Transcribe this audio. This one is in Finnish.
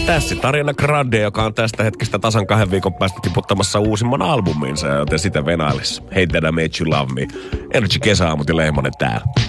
Tässä Ariana Grande, joka on tästä hetkestä tasan 2 viikon päästä tiputtamassa uusimman albuminsa, joten sitä venailisi. Hate That I Made You Love Me. Energy kesäaamut ja Lehmonen täällä.